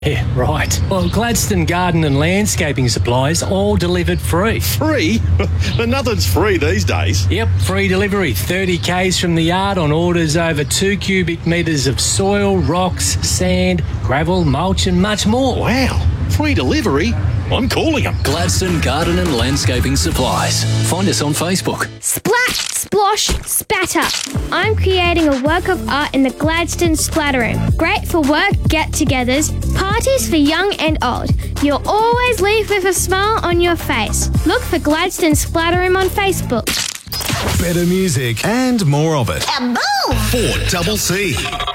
Yeah, right. Well, Gladstone Garden and Landscaping Supplies, all delivered free. Free? But nothing's free these days. Yep, free delivery. 30 Ks from the yard on orders over 2 cubic metres of soil, rocks, sand, gravel, mulch and much more. Wow, free delivery? I'm calling them. Gladstone Garden and Landscaping Supplies. Find us on Facebook. Splat, splosh, spatter. I'm creating a work of art in the Gladstone Splatter Room. Great for work, get-togethers, parties for young and old. You'll always leave with a smile on your face. Look for Gladstone Splatter Room on Facebook. Better music and more of it. Kaboom! 4CC.